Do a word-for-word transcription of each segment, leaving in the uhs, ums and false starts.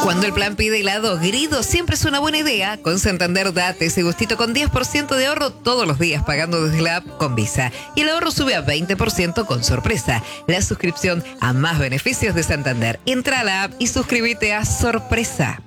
Cuando el plan pide helado Grido, siempre es una buena idea. Con Santander date ese gustito con diez por ciento de ahorro todos los días pagando desde la app con Visa. Y el ahorro sube a veinte por ciento con Sorpresa, la suscripción a más beneficios de Santander. Entra a la app y suscríbete a Sorpresa.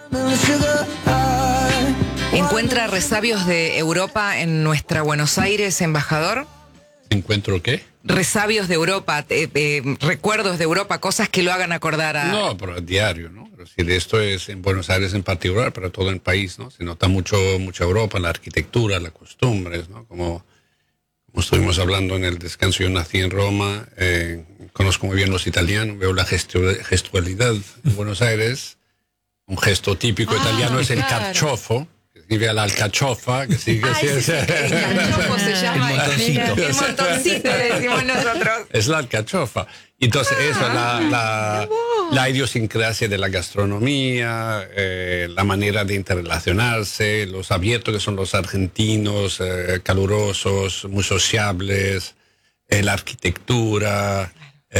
¿Encuentra resabios de Europa en nuestra Buenos Aires, embajador? ¿Encuentro qué? Resabios de Europa, eh, eh, recuerdos de Europa, cosas que lo hagan acordar a... No, pero a diario, ¿no? Es decir, esto es en Buenos Aires en particular, pero todo el país, ¿no? Se nota mucho, mucha Europa, la arquitectura, las costumbres, ¿no? Como, como estuvimos hablando en el descanso, yo nací en Roma, eh, conozco muy bien los italianos, veo la gestu- gestualidad en Buenos Aires. Un gesto típico ah, italiano es el claro. carciofo. Vive a la alcachofa, que sí, que Ay, sí, sí, sí. El alcachofa se llama. El montoncito. El montoncito, decimos nosotros. Es la alcachofa. Entonces, ah, eso, la, la, la idiosincrasia de la gastronomía, eh, la manera de interrelacionarse, los abiertos que son los argentinos, eh, calurosos, muy sociables, eh, la arquitectura...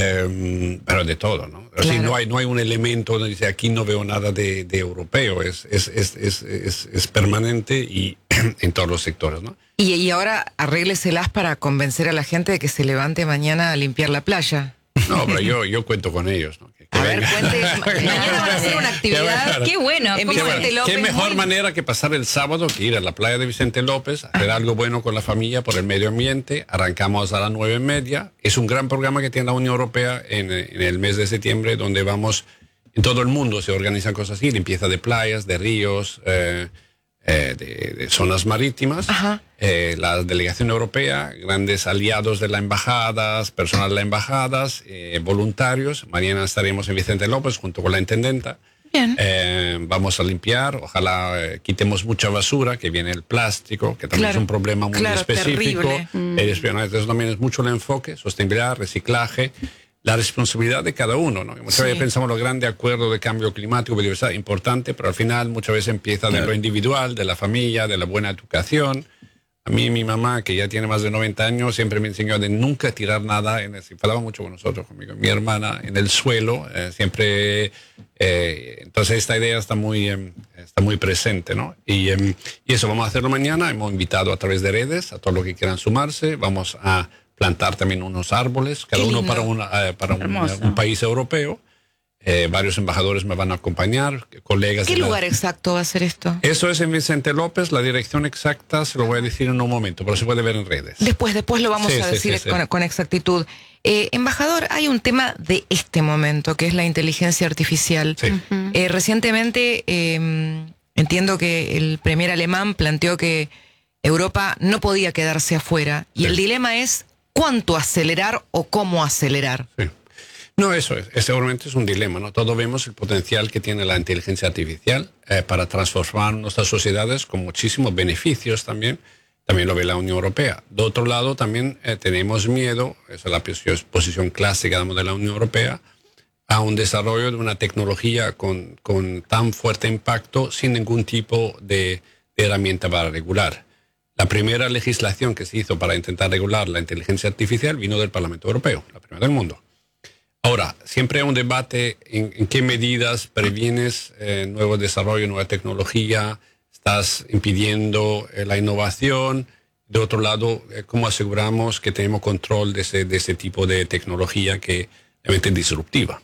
Eh, pero de todo, ¿no? Claro. Así, no hay no hay un elemento donde dice aquí no veo nada de, de europeo, es es, es, es, es es permanente y en todos los sectores, ¿no? Y, y ahora arrégleselas para convencer a la gente de que se levante mañana a limpiar la playa. No, pero yo, yo cuento con ellos, ¿no? Que, que a ver, cuente, mañana van a hacer una actividad. Qué bueno. En qué, Vicente bueno. López, Qué mejor muy... manera que pasar el sábado que ir a la playa de Vicente López, hacer algo bueno con la familia por el medio ambiente. Arrancamos a las nueve y media. Es un gran programa que tiene la Unión Europea en, en el mes de septiembre, donde vamos, en todo el mundo se organizan cosas así, limpieza de playas, de ríos, eh, eh, de, de zonas marítimas. Eh, la delegación europea, grandes aliados de las embajadas, personal de las embajadas, eh, voluntarios. Mañana estaremos en Vicente López junto con la intendenta. Bien. Eh, vamos a limpiar, ojalá eh, quitemos mucha basura, que viene el plástico, que también claro, es un problema muy claro, específico. Mm. Eh, Entonces también es mucho el enfoque, sostenibilidad, reciclaje, la responsabilidad de cada uno, ¿no? Muchas sí. veces pensamos los grandes acuerdos de cambio climático, biodiversidad, importante, pero al final muchas veces empieza claro. de lo individual, de la familia, de la buena educación. A mí, mi mamá, que ya tiene más de noventa años, siempre me enseñó de nunca tirar nada, en el, falaba mucho con nosotros, conmigo, mi hermana, en el suelo, eh, siempre, eh, entonces esta idea está muy, eh, está muy presente, ¿no? Y, eh, y eso vamos a hacerlo mañana, hemos invitado a través de redes a todos los que quieran sumarse, vamos a plantar también unos árboles, cada uno para, una, eh, para un, un país europeo. Eh, varios embajadores me van a acompañar, colegas. ¿Qué de lugar la... exacto va a ser esto? Eso es en Vicente López, la dirección exacta se lo voy a decir en un momento, pero se puede ver en redes. Después, después lo vamos sí, a sí, decir sí, con, sí. con exactitud. Eh, embajador, hay un tema de este momento, que es la inteligencia artificial. Sí. Uh-huh. eh, recientemente eh, entiendo que el premier alemán planteó que Europa no podía quedarse afuera, y sí. el dilema es cuánto acelerar o cómo acelerar. Sí. No, eso es, es, seguramente es un dilema, ¿no? Todos vemos el potencial que tiene la inteligencia artificial eh, para transformar nuestras sociedades con muchísimos beneficios también. También lo ve la Unión Europea. De otro lado, también eh, tenemos miedo, esa es la posición clásica digamos, de la Unión Europea, a un desarrollo de una tecnología con, con tan fuerte impacto sin ningún tipo de, de herramienta para regular. La primera legislación que se hizo para intentar regular la inteligencia artificial vino del Parlamento Europeo, la primera del mundo. Ahora, siempre hay un debate en, en qué medidas previenes eh, nuevo desarrollo, nueva tecnología, estás impidiendo eh, la innovación. De otro lado, eh, cómo aseguramos que tenemos control de ese, de ese tipo de tecnología que realmente es disruptiva.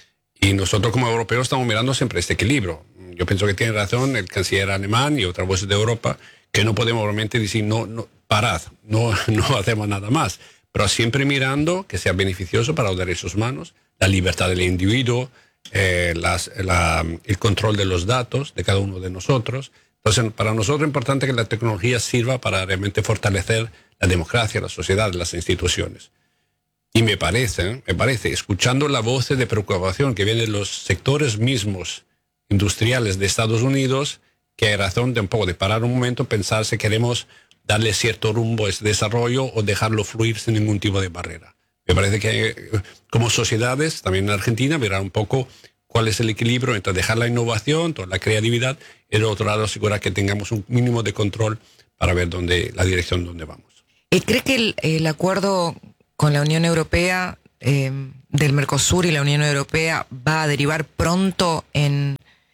Y nosotros como europeos estamos mirando siempre este equilibrio. Yo pienso que tiene razón el canciller alemán y otras voces de Europa, que no podemos realmente decir, no, no parad, no, no hacemos nada más. Pero siempre mirando que sea beneficioso para los derechos humanos, la libertad del individuo, eh, las, la, el control de los datos de cada uno de nosotros. Entonces, para nosotros es importante que la tecnología sirva para realmente fortalecer la democracia, la sociedad, las instituciones. Y me parece, me parece, escuchando la voz de preocupación que vienen de los sectores mismos industriales de Estados Unidos, que hay razón de un poco de parar un momento, pensar si queremos darle cierto rumbo a ese desarrollo o dejarlo fluir sin ningún tipo de barrera. Me parece que como sociedades, también en Argentina, verá un poco cuál es el equilibrio entre dejar la innovación, toda la creatividad, y de otro lado asegurar que tengamos un mínimo de control para ver dónde, la dirección donde vamos. ¿Y cree que el, el acuerdo con la Unión Europea, eh, del Mercosur y la Unión Europea, va a derivar pronto en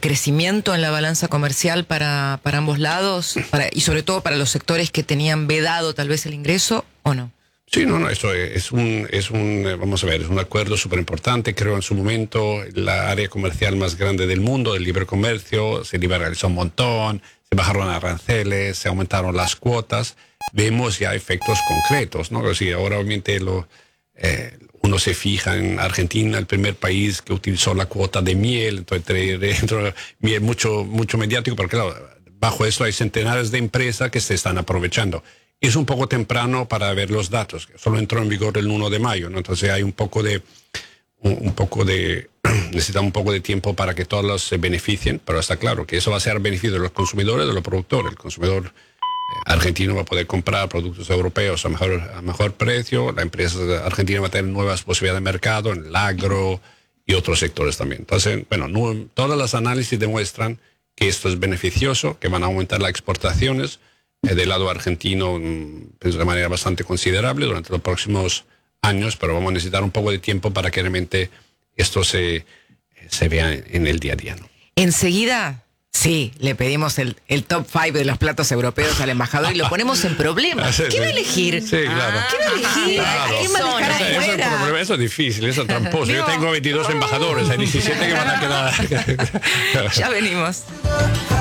crecimiento en la balanza comercial para, para ambos lados para, y sobre todo para los sectores que tenían vedado tal vez el ingreso, ¿o no? Sí, no, no, eso es un, es un, vamos a ver, es un acuerdo súper importante. Creo en su momento la área comercial más grande del mundo, el libre comercio, se liberalizó un montón, se bajaron aranceles, se aumentaron las cuotas. Vemos ya efectos concretos, ¿no? O sea, ahora obviamente lo, eh, uno se fija en Argentina, el primer país que utilizó la cuota de miel, entonces dentro miel mucho, mucho mediático, porque claro, bajo eso hay centenares de empresas que se están aprovechando. Es un poco temprano para ver los datos, que solo entró en vigor el uno de mayo, ¿no? Entonces hay un poco de, un, un poco de, necesita un poco de tiempo para que todos se beneficien, pero está claro que eso va a ser beneficio de los consumidores, de los productores. El consumidor eh, argentino va a poder comprar productos europeos a mejor, a mejor precio, la empresa argentina va a tener nuevas posibilidades de mercado en el agro y otros sectores también. Entonces, bueno, no, todas las análisis demuestran que esto es beneficioso, que van a aumentar las exportaciones del lado argentino pues, de manera bastante considerable durante los próximos años, pero vamos a necesitar un poco de tiempo para que realmente esto se, se vea en el día a día, ¿no? Enseguida, sí, le pedimos el, el top five de los platos europeos al embajador y lo ponemos en problemas. Sí, ¿Qué sí. va a elegir? Sí, claro. ¿Qué va a elegir? Claro. ¿A quién va a dejar Eso, eso, es afuera? problema, eso es difícil, eso es tramposo. Yo Digo, tengo veintidós embajadores, hay diecisiete que van a quedar. Ya venimos.